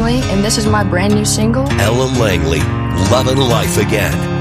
Langley, and this is my brand new single, Ellen Langley, Lovin' Life Again.